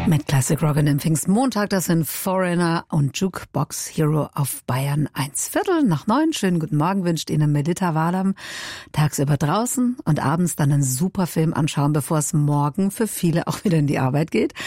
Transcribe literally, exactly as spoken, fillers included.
Mit Classic Rock an dem Pfingstmontag, das sind Foreigner und Jukebox Hero auf Bayern eins. Viertel nach neun, schönen guten Morgen wünscht Ihnen Melita Walam. Tagsüber draußen und abends dann einen super Film anschauen, bevor es morgen für viele auch wieder in die Arbeit geht.